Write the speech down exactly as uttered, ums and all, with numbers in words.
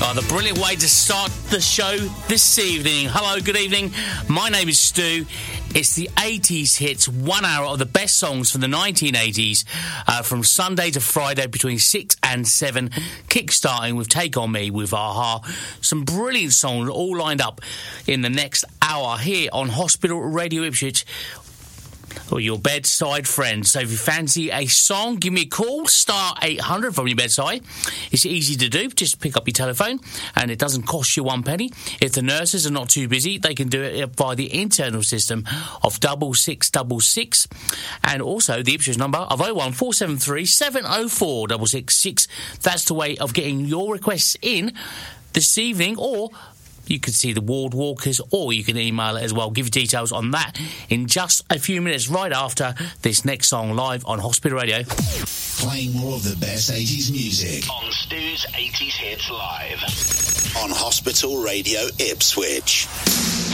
Oh, the brilliant way to start the show this evening. Hello, good evening. My name is Stu. It's the eighties hits, one hour of the best songs from the nineteen eighties, uh, from Sunday to Friday between six and seven, kick-starting with Take On Me with a-ha. Some brilliant songs all lined up in the next hour here on Hospital Radio Ipswich, or your bedside friend. So if you fancy a song, give me a call, star eight hundred from your bedside. It's easy to do, just pick up your telephone and it doesn't cost you one penny. If the nurses are not too busy, they can do it via the internal system of double six double six, and also the Ipswich number of oh one four seven three seven oh four six six six. That's the way of getting your requests in this evening, or you can see the ward walkers, or you can email it as well. Give you details on that in just a few minutes, right after this next song, live on Hospital Radio. Playing more of the best eighties music on Stu's eighties Hits Live on Hospital Radio Ipswich.